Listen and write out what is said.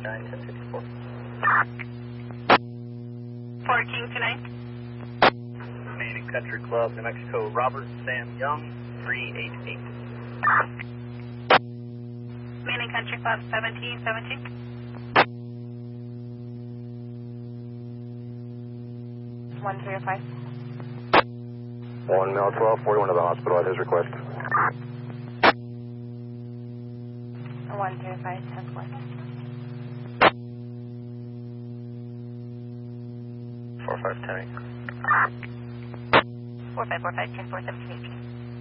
1054. 1429. Main and Country Club, New Mexico, Robert Sam Young, 388. Main and Country Club, 1717. 105. 1 Mil 1241 to the hospital at his request. 105, 10 4. 4510. 4545, 10 4, 1718.